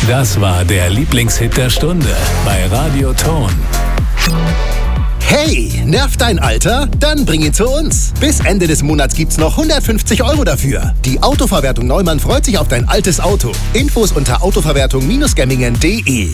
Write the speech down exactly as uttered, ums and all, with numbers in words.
Das war der Lieblingshit der Stunde bei Radio Ton. Hey, nervt dein Alter? Dann bring ihn zu uns. Bis Ende des Monats gibt's noch hundertfünfzig Euro dafür. Die Autoverwertung Neumann freut sich auf dein altes Auto. Infos unter autoverwertung Bindestrich gemmingen punkt de.